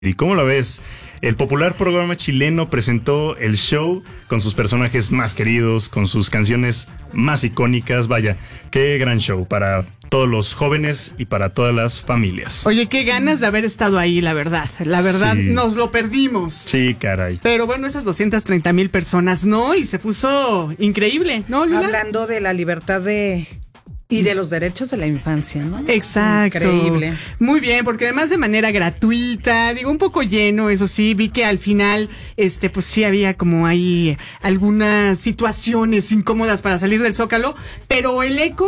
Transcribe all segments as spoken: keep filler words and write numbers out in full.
¿Y cómo lo ves? El popular programa chileno presentó el show con sus personajes más queridos, con sus canciones más icónicas. Vaya, qué gran show para todos los jóvenes y para todas las familias. Oye, qué ganas de haber estado ahí, la verdad. La verdad, sí. Nos lo perdimos. Sí, caray. Pero bueno, esas doscientas treinta mil personas, ¿no? Y se puso increíble, ¿no, Lula? Hablando de la libertad de... y de los derechos de la infancia, ¿no? Exacto. Increíble. Muy bien, porque además de manera gratuita, digo, un poco lleno, eso sí, vi que al final, este, pues sí había como ahí algunas situaciones incómodas para salir del Zócalo, pero el eco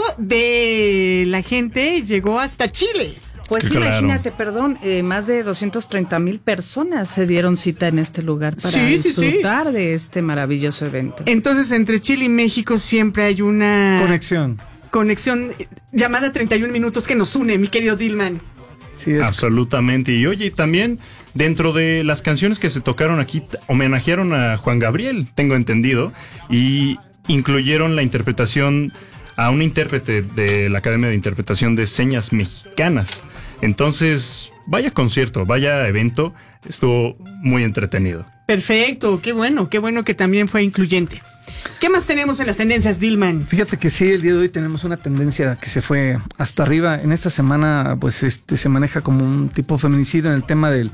de la gente llegó hasta Chile. Pues Qué imagínate, claro. perdón, eh, más de doscientas treinta mil personas se dieron cita en este lugar para Sí, sí, disfrutar sí. de este maravilloso evento. Entonces, entre Chile y México siempre hay una... Conexión. Conexión, llamada treinta y un minutos que nos une, mi querido Dillman. Sí, es... Absolutamente. Y oye, también dentro de las canciones que se tocaron aquí, homenajearon a Juan Gabriel, tengo entendido, y incluyeron la interpretación a un intérprete de la Academia de Interpretación de Señas Mexicanas. Entonces, vaya concierto, vaya evento, estuvo muy entretenido. Perfecto, qué bueno, qué bueno que también fue incluyente. ¿Qué más tenemos en las tendencias, Dillman? Fíjate que sí, el día de hoy tenemos una tendencia que se fue hasta arriba. En esta semana, pues, este se maneja como un tipo feminicidio en el tema del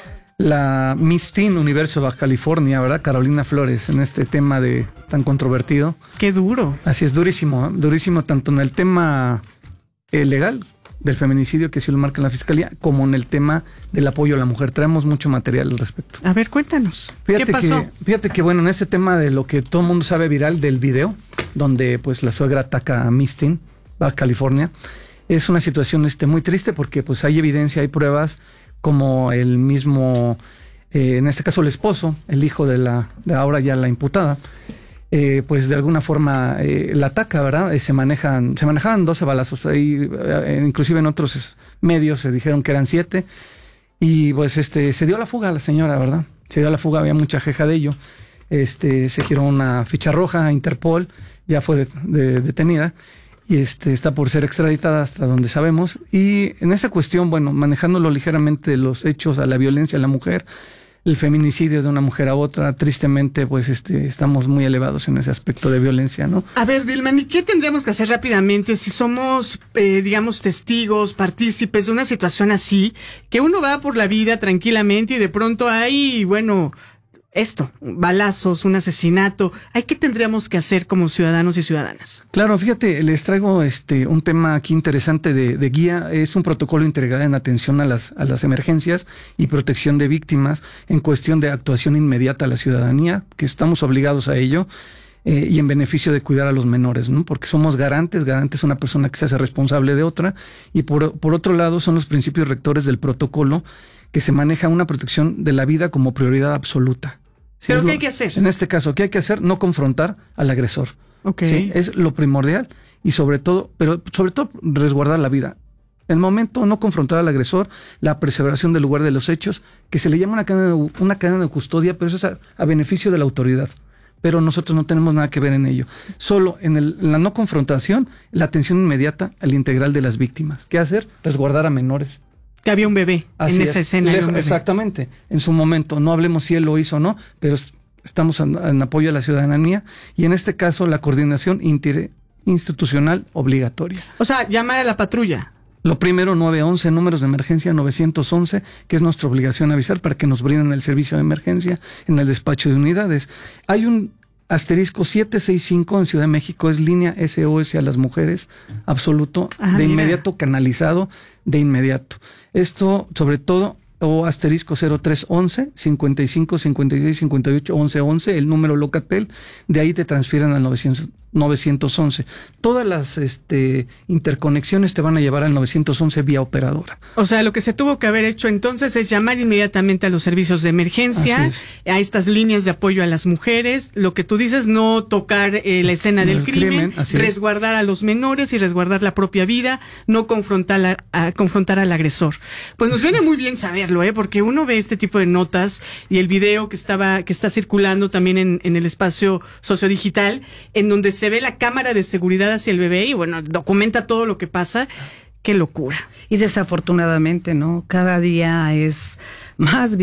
la Miss Teen Universo Baja California, ¿verdad? Carolina Flores, en este tema de tan controvertido. Qué duro. Así es, durísimo, ¿eh? Durísimo tanto en el tema eh, legal del feminicidio, que sí lo marca la fiscalía, como en el tema del apoyo a la mujer. Traemos mucho material al respecto. A ver, cuéntanos. Fíjate ¿Qué pasó? Que, fíjate que, bueno, en este tema de lo que todo el mundo sabe viral del video, donde pues la suegra ataca a Miss Teen, Baja California, es una situación este, muy triste porque pues hay evidencia, hay pruebas, como el mismo, eh, en este caso el esposo, el hijo de la, de ahora ya la imputada, Eh, pues de alguna forma eh, la ataca, ¿verdad? Eh, se manejan, se manejaban doce balazos, ahí, eh, inclusive en otros medios se dijeron que eran siete, y pues este se dio la fuga a la señora, ¿verdad? Se dio la fuga, había mucha queja de ello, este se giró una ficha roja a Interpol, ya fue de, de, detenida, y este está por ser extraditada hasta donde sabemos, y en esa cuestión, bueno, manejándolo ligeramente los hechos a la violencia a la mujer, el feminicidio de una mujer a otra, tristemente, pues este estamos muy elevados en ese aspecto de violencia, ¿no? A ver, Dillman, ¿y qué tendríamos que hacer rápidamente si somos, eh, digamos, testigos, partícipes de una situación así, que uno va por la vida tranquilamente y de pronto hay, bueno, esto, balazos, un asesinato? ¿Hay qué tendríamos que hacer como ciudadanos y ciudadanas? Claro, fíjate, les traigo este un tema aquí interesante de, de guía. Es un protocolo integral en atención a las, a las emergencias y protección de víctimas en cuestión de actuación inmediata a la ciudadanía, que estamos obligados a ello, eh, y en beneficio de cuidar a los menores, ¿no? Porque somos garantes, garantes es una persona que se hace responsable de otra, y por, por otro lado son los principios rectores del protocolo, que se maneja una protección de la vida como prioridad absoluta. Sí, ¿Pero es qué lo, hay que hacer? En este caso, ¿qué hay que hacer? No confrontar al agresor. Ok. ¿Sí? Es lo primordial y sobre todo, pero sobre todo resguardar la vida. El momento, no confrontar al agresor, la preservación del lugar de los hechos, que se le llama una cadena de, una cadena de custodia, pero eso es a, a beneficio de la autoridad. Pero nosotros no tenemos nada que ver en ello. Solo en, el, en la no confrontación, la atención inmediata al integral de las víctimas. ¿Qué hacer? Resguardar a menores. Que había un bebé Así en es. esa escena. Lejo, un bebé. Exactamente, en su momento. No hablemos si él lo hizo o no, pero estamos en, en apoyo a la ciudadanía y en este caso la coordinación interinstitucional obligatoria. O sea, llamar a la patrulla. Lo primero, nueve once, números de emergencia nueve once, que es nuestra obligación avisar para que nos brinden el servicio de emergencia en el despacho de unidades. Hay un asterisco siete seis cinco en Ciudad de México, es línea S O S a las mujeres, absoluto, Ah, de mira. inmediato, canalizado, de inmediato. Esto, sobre todo, o asterisco cero tres once, cincuenta y cinco, cincuenta y seis, cincuenta y ocho, once once, el número Locatel, de ahí te transfieren al novecientos, novecientos once. Todas las este, interconexiones te van a llevar al novecientos once vía operadora. O sea, lo que se tuvo que haber hecho entonces es llamar inmediatamente a los servicios de emergencia, a estas líneas de apoyo a las mujeres. Lo que tú dices, no tocar eh, la escena del El crimen, crimen, así resguardar a los menores y resguardar la propia vida, no confrontar, a, a, confrontar al agresor. Pues nos viene muy bien saberlo, ¿eh? Porque uno ve este tipo de notas y el video que estaba que está circulando también en, en el espacio sociodigital, en donde se ve la cámara de seguridad hacia el bebé y bueno, documenta todo lo que pasa. qué locura. Y desafortunadamente, ¿no? Cada día es más